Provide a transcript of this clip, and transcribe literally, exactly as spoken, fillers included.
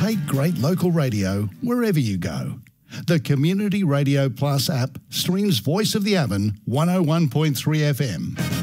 Take great local radio wherever you go. The Community Radio Plus app streams Voice of the Avon one oh one point three F M.